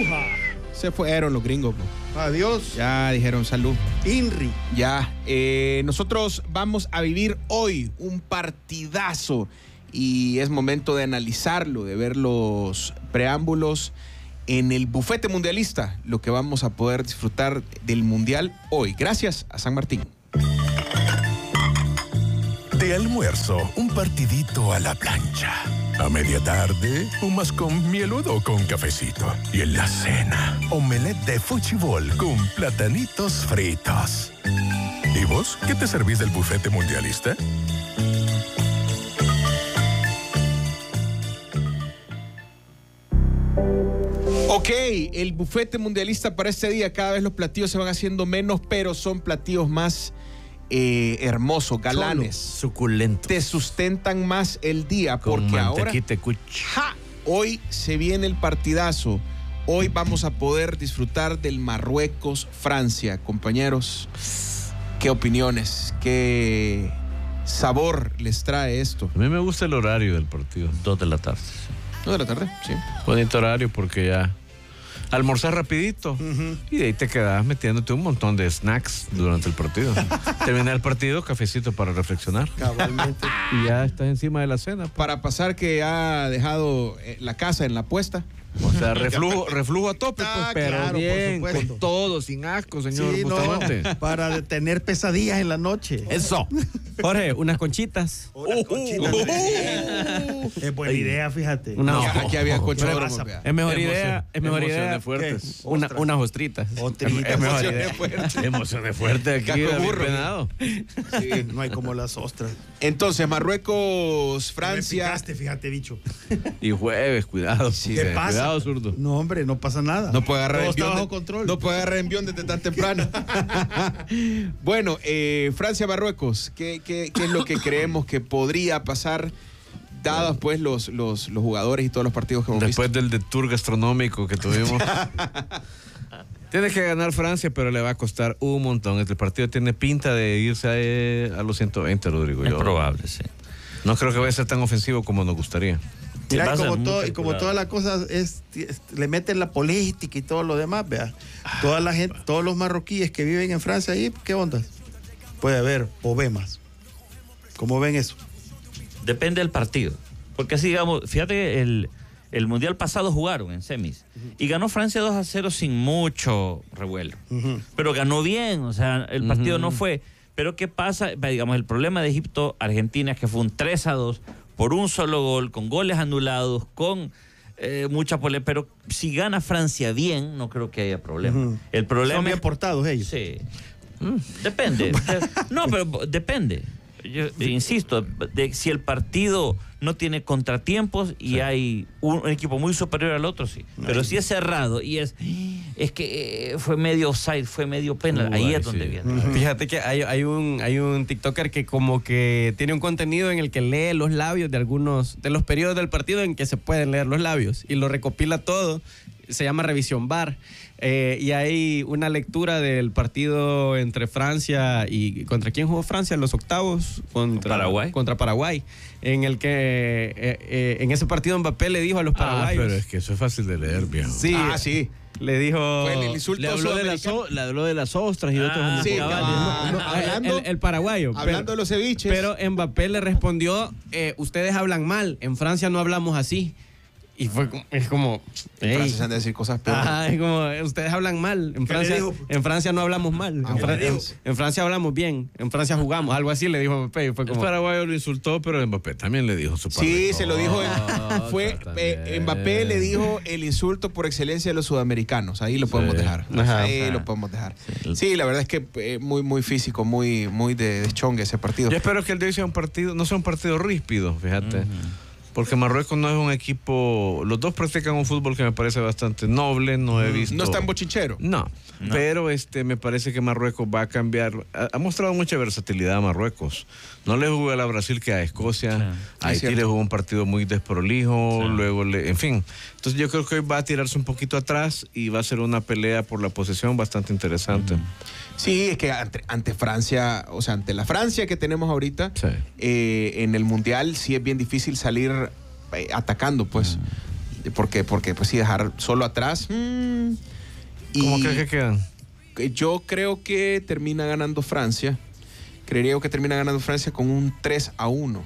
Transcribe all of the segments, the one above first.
Se fueron los gringos. Adiós. Ya dijeron salud. INRI. Ya. Nosotros vamos a vivir hoy un partidazo y es momento de analizarlo, de ver los preámbulos en el bufete mundialista, lo que vamos a poder disfrutar del mundial hoy. Gracias a San Martín. De almuerzo, un partidito a la plancha. A media tarde, un más con mieludo o con cafecito. Y en la cena, omelette de fuchibol con platanitos fritos. ¿Y vos qué te servís del bufete mundialista? Ok, el bufete mundialista para este día, cada vez los platillos se van haciendo menos, pero son platillos más hermosos, galanes. Suculentos. Te sustentan más el día Con porque ahora hoy se viene el partidazo. Hoy vamos a poder disfrutar del Marruecos-Francia. Compañeros, ¿qué opiniones? ¿Qué sabor les trae esto? A mí me gusta el horario del partido, 2 de la tarde. 2 de la tarde, sí. Bonito horario porque ya almorzar rapidito y de ahí te quedas metiéndote un montón de snacks durante el partido. Termina el partido, cafecito para reflexionar. Cabalmente. Y ya estás encima de la cena. Para pasar que ha dejado la casa en la puesta. O sea, reflujo a tope, pues, pero claro, bien, por supuesto. con todo, sin asco, señor Sí, Bustamante. no, para tener pesadillas en la noche. Eso. Jorge, unas conchitas. Unas conchitas. Es buena idea, fíjate. Aquí había cochorro. Es mejor idea. Es mejor idea. Emociones fuertes. Unas ostritas. Ostritas. Es mejor Emociones idea. fuertes. Emociones fuertes aquí, Caco David burro. Penado. Sí, no hay como las ostras. Entonces, Marruecos, Me Francia. picaste, fíjate, bicho. Y jueves, cuidado. ¿Qué pasa? Cuidado, zurdo. No, hombre, no pasa nada. No puede agarrar Todo está envión bajo control. No puede agarrar envión desde tan temprano. Bueno, Francia-Marruecos, ¿qué es lo que creemos que podría pasar, dados pues los jugadores y todos los partidos que hemos Después visto? del tour gastronómico que tuvimos. Tiene que ganar Francia, pero le va a costar un montón. Este partido tiene pinta de irse a los 120, Rodrigo. Es probable, sí. No creo que vaya a ser tan ofensivo como nos gustaría. Mira, Sí, y como todas las cosas le meten la política y todo lo demás, vea. Toda la gente, todos los marroquíes que viven en Francia ahí, ¿qué onda? Puede haber problemas. ¿Cómo ven eso? Depende del partido. Porque así, digamos, fíjate que el Mundial pasado jugaron en semis y ganó Francia 2-0 sin mucho revuelo. Pero ganó bien, o sea, el partido no fue. Pero ¿qué pasa? Digamos, el problema de Egipto-Argentina es que fue un 3-2 por un solo gol, con goles anulados, con mucha polémica. Pero si gana Francia bien, no creo que haya problema. El problema Son bien portados ellos. Sí. Depende. No, pero depende. Yo insisto, si el partido no tiene contratiempos y hay un equipo muy superior al otro, sí. Pero si es cerrado y es que fue medio offside, fue medio penal, ahí es donde viene. Fíjate que hay un TikToker que como que tiene un contenido en el que lee los labios de algunos de los periodos del partido en que se pueden leer los labios y lo recopila todo. Se llama Revisión VAR. Y hay una lectura del partido entre Francia y... ¿Contra quién jugó Francia en los octavos? Contra Paraguay. En el que en ese partido Mbappé le dijo a los paraguayos... pero es que eso es fácil de leer, viejo. Sí, sí. Le dijo... Fue el insulto Le habló de las ostras y otros sí, homosexuales. el paraguayo. Hablando de los ceviches. Pero Mbappé le respondió, ustedes hablan mal, en Francia no hablamos así. Y es como... En Francia se han de decir cosas peores. Es como, ustedes hablan mal. En Francia no hablamos mal. En Francia hablamos bien. En Francia jugamos. Algo así le dijo Mbappé. Fue como... El paraguayo lo insultó, pero Mbappé también le dijo su parte. Sí, se lo dijo. Mbappé le dijo el insulto por excelencia de los sudamericanos. Ahí lo podemos dejar. Ahí lo podemos dejar. Sí, la verdad es que muy, muy físico, muy, muy de chongue ese partido. Yo espero que el de hoy sea un partido, no sea un partido ríspido, fíjate. Porque Marruecos no es un equipo... Los dos practican un fútbol que me parece bastante noble, no he visto... ¿No es tan bochinchero? No, pero me parece que Marruecos va a cambiar. Ha mostrado mucha versatilidad a Marruecos. No le jugó a la Brasil que a Escocia. A Haití le jugó un partido muy desprolijo, luego en fin. Entonces yo creo que hoy va a tirarse un poquito atrás y va a ser una pelea por la posesión bastante interesante. Sí, es que ante Francia, o sea, ante la Francia que tenemos ahorita, en el Mundial sí es bien difícil salir atacando, pues. Porque pues sí, dejar solo atrás. ¿Cómo crees que quedan? Yo creo que termina ganando Francia. Creería que termina ganando Francia con un 3-1.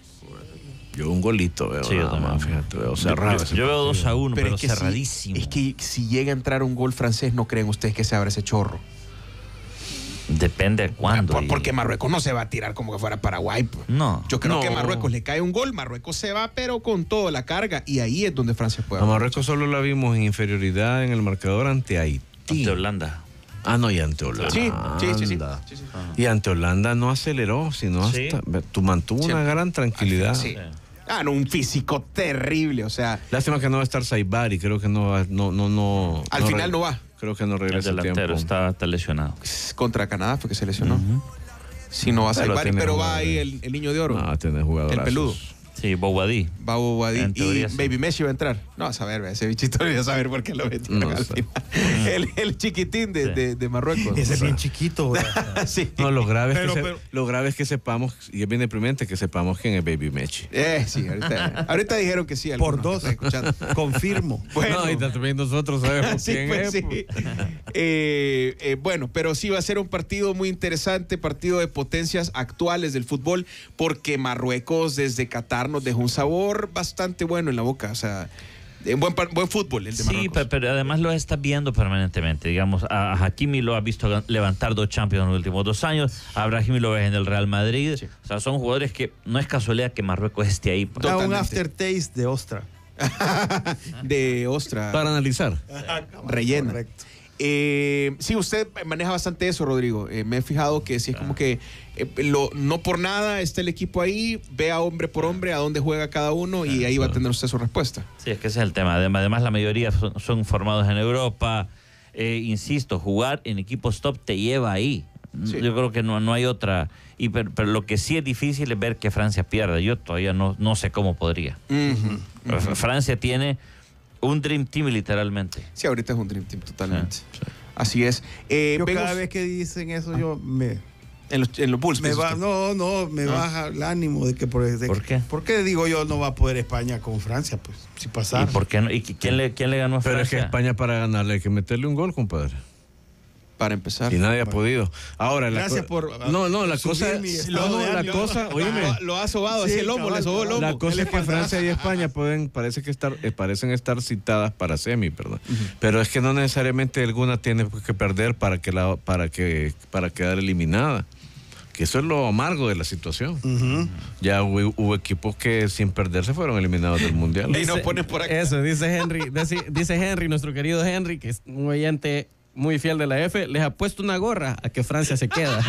Yo un golito veo. Sí, yo también. Fíjate, veo cerrado. Yo veo 2-1, pero es que cerradísimo. es que si llega a entrar un gol francés, ¿no creen ustedes que se abra ese chorro? Depende de cuándo. Porque Marruecos no se va a tirar como que fuera Paraguay. Pues. No. Yo creo No. que Marruecos le cae un gol, Marruecos se va, pero con toda la carga. Y ahí es donde Francia puede. A Marruecos solo la vimos en inferioridad en el marcador ante Haití. De Holanda. Ah, no, y ante Holanda. Sí. Y ante Holanda no aceleró, sino hasta Sí. mantuvo una gran tranquilidad. Sí. Ah, no, un físico terrible, o sea, Lástima que no va a estar Saibari, creo que no va, no. al final no va. Creo que no El regresa el delantero tiempo. está lesionado. Contra Canadá fue que se lesionó. Si no va a Pero Saibari, tiene pero va jugadores. ahí el niño de oro. No, tiene jugadores. El peludo. Sí, Bouadi. Babo Wadi. En Y teoría, sí. Baby Messi va a entrar. No, a saber, ese bichito no iba a saber por qué lo metieron No al sé. final. El chiquitín de Marruecos. Ese es bien chiquito, ¿verdad? Sí. No, lo grave, Pero- lo grave es que sepamos, y es bien deprimente que sepamos quién es Baby Mechi. Sí, ahorita dijeron que sí. Por algunos que dos. están escuchando. Confirmo. Bueno. No, y también nosotros sabemos Sí, quién pues, es. sí. pues. Bueno, pero sí va a ser un partido muy interesante, partido de potencias actuales del fútbol, porque Marruecos desde Qatar nos dejó un sabor bastante bueno en la boca. O sea, buen fútbol el de Sí, Marruecos. pero además lo estás viendo permanentemente. Digamos, a Hakimi lo has visto levantar 2 Champions en los últimos 2 años. A Brahimi lo ves en el Real Madrid. Sí. O sea, son jugadores que no es casualidad que Marruecos esté ahí. Da un Totalmente. aftertaste de ostra. De ostra Para analizar. rellena. Correcto. Sí, usted maneja bastante eso, Rodrigo. Me he fijado que sí es como que no por nada está el equipo ahí, vea hombre por hombre a dónde juega cada uno y ahí va a tener usted su respuesta. Sí, es que ese es el tema. Además la mayoría son formados en Europa. Insisto, jugar en equipos top te lleva ahí. Sí. Yo creo que no hay otra. Pero lo que sí es difícil es ver que Francia pierda. Yo todavía no sé cómo podría. Francia tiene un Dream Team literalmente. Sí, ahorita es un Dream Team totalmente. Así es. Yo vengo cada vez que dicen eso, yo me en los Bulls. me piensa va, usted. me baja el ánimo de que ¿Por qué? Porque digo yo no va a poder España con Francia, pues, si ¿Y pasar. por qué no? ¿Y quién le ganó a Pero es que Francia? España para ganarle hay que meterle un gol, compadre. Para empezar. Y nadie ha podido. Ahora, Gracias por No, la cosa subir mi es. estado de La ánimo. cosa, oíme. Lo ha sobado, Sí, así el lomo, cabal, le sobó el cabal. lomo. La cosa ¿Qué es le que falta? Francia y España parecen estar citadas para semi, perdón. Pero es que no necesariamente alguna tiene que perder para quedar eliminada. Que eso es lo amargo de la situación. Ya hubo equipos que sin perder se fueron eliminados del mundial. Y nos ponen por acá. Eso, dice Henry, dice Henry, nuestro querido Henry, que es un oyente muy fiel de la F, les ha puesto una gorra a que Francia se queda.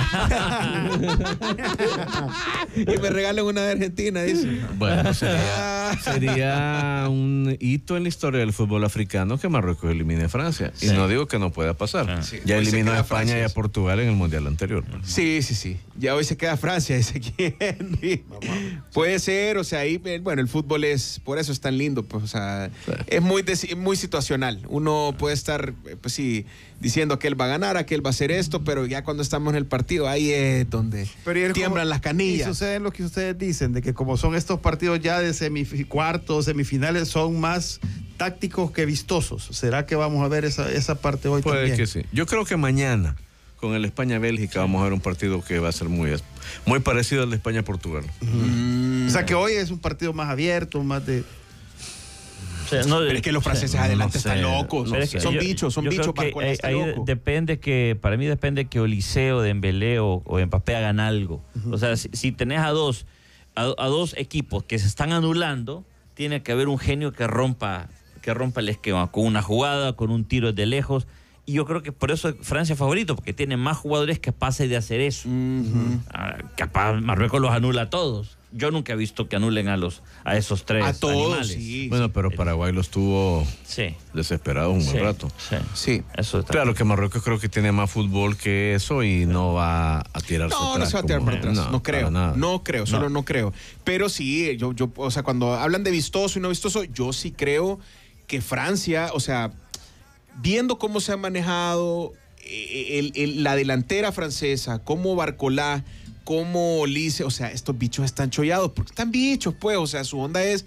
Y me regalan una de Argentina, dice. Bueno, sería un hito en la historia del fútbol africano que Marruecos elimine a Francia. Y no digo que no pueda pasar. Sí. Ya Hoy se eliminó a queda España Francia, y a sí. Portugal en el mundial anterior. Sí. Ya hoy se queda Francia, dice aquí Henry. Puede ser, o sea, ahí, bueno, el fútbol por eso es tan lindo, pues, o sea, es muy situacional. Uno puede estar, pues sí, diciendo que él va a ganar, que él va a hacer esto, pero ya cuando estamos en el partido, ahí es donde tiemblan las Y canillas. sucede lo que ustedes dicen, de que como son estos partidos ya de cuartos, semifinales, son más tácticos que vistosos. ¿Será que vamos a ver esa parte hoy Puede también? que sí. Yo creo que mañana, con el España-Bélgica, vamos a ver un partido que va a ser muy parecido al de España-Portugal. O sea que hoy es un partido más abierto, más de... No, Pero es que los franceses no adelante sé, están locos. Pero es que Son yo bichos creo para que cuando está ahí loco. para mí depende que Olise o Dembélé o Mbappé hagan algo. O sea, si tenés a dos equipos que se están anulando, tiene que haber un genio que rompa el esquema con una jugada, con un tiro de lejos. Y yo creo que por eso Francia es favorito, porque tiene más jugadores capaces de hacer eso. Capaz Marruecos los anula a todos. Yo nunca he visto que anulen a esos tres A todos, animales. sí. Bueno, pero Paraguay los tuvo Sí. desesperados un buen rato. Sí. Eso está. Claro que Marruecos creo que tiene más fútbol que eso y no va a tirarse No, atrás. no se va a tirar como- para atrás. No creo. para nada. No creo, solo no creo. Pero sí, yo, o sea, cuando hablan de vistoso y no vistoso, yo sí creo que Francia, o sea, viendo cómo se ha manejado la delantera francesa, cómo Barcola, cómo Olise, o sea, estos bichos están chollados, porque están bichos, pues, o sea, su onda es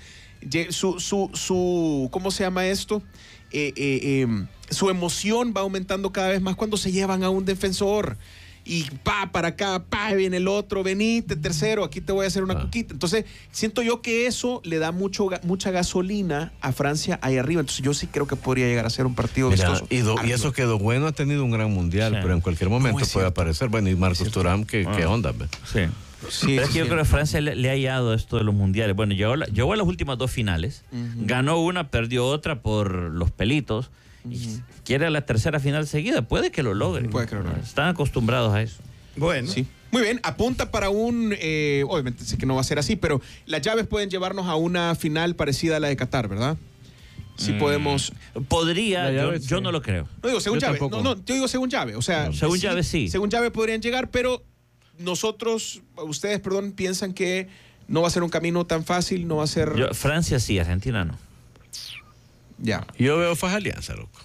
¿cómo se llama esto? Su emoción va aumentando cada vez más cuando se llevan a un defensor. Y para acá, viene el otro, venite, tercero, aquí te voy a hacer una coquita. Entonces, siento yo que eso le da mucha gasolina a Francia ahí arriba. Entonces, yo sí creo que podría llegar a ser un partido vistoso. Y eso que bueno ha tenido un gran mundial, pero en cualquier momento puede aparecer. Bueno, y Marcus Thuram, ¿qué onda? Sí. Pero es que yo creo que Francia le ha hallado esto de los mundiales. Bueno, llegó a las últimas 2 finales, ganó una, perdió otra por los pelitos. Y quiere la tercera final seguida, puede que lo logre. Están acostumbrados a eso. Bueno. Sí. Muy bien, apunta para obviamente sé que no va a ser así, pero las llaves pueden llevarnos a una final parecida a la de Qatar, ¿verdad? Sí podemos. Podría, yo no lo creo. No digo según llave, yo digo según llave. O sea, según llave sí. Según llave podrían llegar, pero ustedes, piensan que no va a ser un camino tan fácil, no va a ser... Francia sí, Argentina no. Ya. Yo veo Faja Alianza, loco.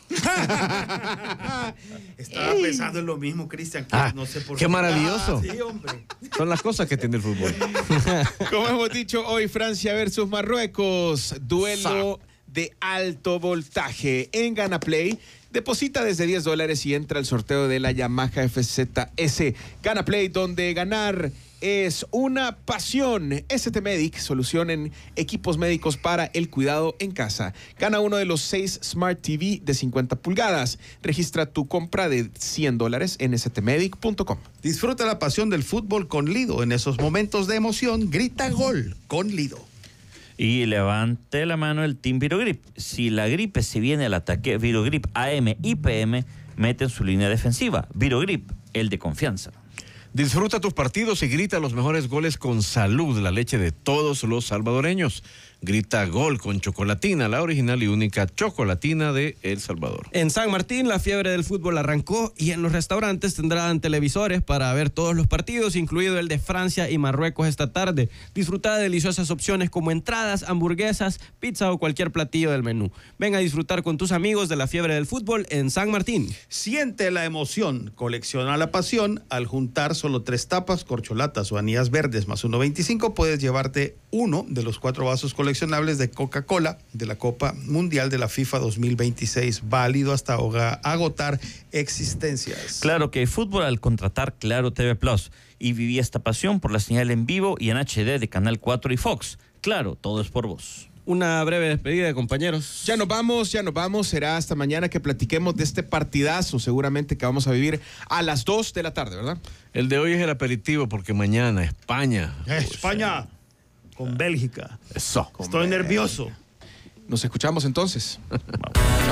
Estaba pensando en lo mismo, Cristian. No sé por qué maravilloso. Sí, hombre. Son las cosas que tiene el fútbol. Como hemos dicho hoy, Francia versus Marruecos. Duelo de alto voltaje en Ganaplay. Deposita desde $10 y entra al sorteo de la Yamaha FZS. Ganaplay, donde ganar es una pasión. ST Medic, solución en equipos médicos para el cuidado en casa. Gana uno de los 6 Smart TV de 50 pulgadas. Registra tu compra de $100 en stmedic.com. Disfruta la pasión del fútbol con Lido. En esos momentos de emoción, grita gol con Lido. Y levante la mano el Team Virogrip. Si la gripe se viene al ataque, Virogrip AM y PM meten su línea defensiva. Virogrip, el de confianza. Disfruta tus partidos y grita los mejores goles con Salud, la leche de todos los salvadoreños. Grita gol con Chocolatina, la original y única chocolatina de El Salvador. En San Martín la fiebre del fútbol arrancó y en los restaurantes tendrán televisores para ver todos los partidos, incluido el de Francia y Marruecos esta tarde. Disfruta de deliciosas opciones como entradas, hamburguesas, pizza o cualquier platillo del menú. Ven a disfrutar con tus amigos de la fiebre del fútbol en San Martín. Siente la emoción, colecciona la pasión. Al juntar solo 3 tapas, corcholatas o anillas verdes más 1.25, puedes llevarte uno de los 4 vasos coleccionables de Coca-Cola de la Copa Mundial de la FIFA 2026, válido hasta agotar existencias. Claro que hay fútbol al contratar Claro TV Plus y viví esta pasión por la señal en vivo y en HD de Canal 4 y Fox. Claro, todo es por vos. Una breve despedida, compañeros. Ya nos vamos. Será hasta mañana que platiquemos de este partidazo, seguramente que vamos a vivir a las 2 de la tarde, ¿verdad? El de hoy es el aperitivo porque mañana España. España con Bélgica. Eso. Estoy nervioso. Nos escuchamos entonces.